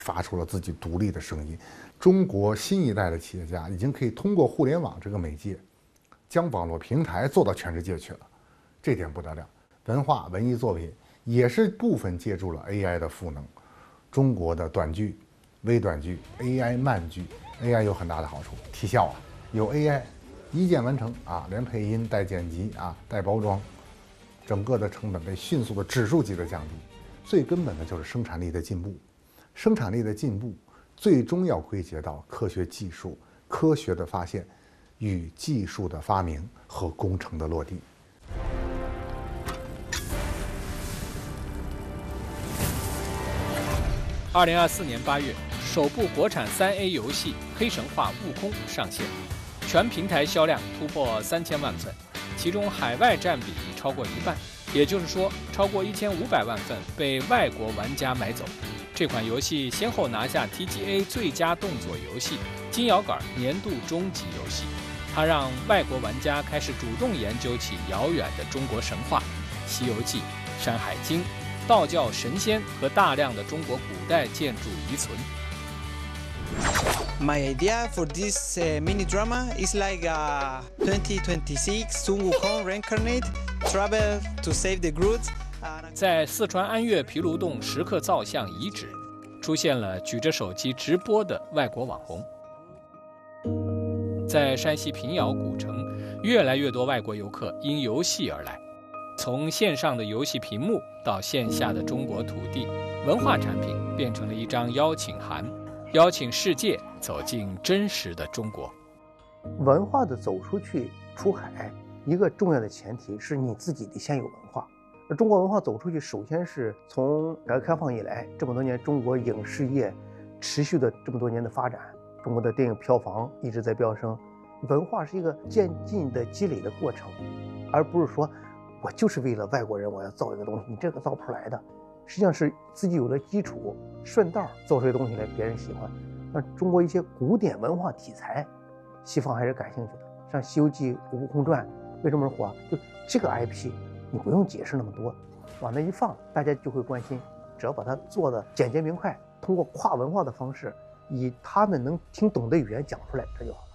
发出了自己独立的声音。中国新一代的企业家已经可以通过互联网这个媒介，将网络平台做到全世界去了，这点不得了。文化文艺作品也是部分借助了 AI 的赋能。中国的短剧、微短剧、AI 慢剧 ，AI 有很大的好处，提效啊，有 AI 一键完成啊，连配音带剪辑啊带包装，整个的成本被迅速的指数级的降低。最根本的就是生产力的进步，生产力的进步最终要归结到科学技术、科学的发现与技术的发明和工程的落地。 2024年8月，首部国产3A 游戏《黑神话：悟空》上线，全平台销量突破3000万份，其中海外占比超过一半，也就是说，超过1500万份被外国玩家买走。这款游戏先后拿下 TGA 最佳动作游戏、金摇杆年度终极游戏。它让外国玩家开始主动研究起遥远的中国神话、西游记、山海经、道教神仙和大量的中国古代建筑遗存。 My idea for this mini drama is like 2026 Sun Wukong reincarnate, travel to save the Groot. 在四川安岳毗卢洞石刻造像遗址，出现了举着手机直播的外国网红。在山西平遥古城，越来越多外国游客因游戏而来。从线上的游戏屏幕到线下的中国土地，文化产品变成了一张邀请函，邀请世界走进真实的中国。 文化的走出去出海，一个重要的前提是你自己得先有文化。而中国文化走出去，首先是从改革开放以来这么多年中国影视业持续的这么多年的发展，中国的电影票房一直在飙升。文化是一个渐进的积累的过程，而不是说我就是为了外国人我要造一个东西，你这个造不出来的。实际上是自己有了基础，顺道造出来东西来，别人喜欢。那中国一些古典文化题材，西方还是感兴趣的，像《西游记》《悟空传》为什么火？就这个 IP， 你不用解释那么多，往那一放，大家就会关心。只要把它做的简洁明快，通过跨文化的方式，以他们能听懂的语言讲出来，这就好。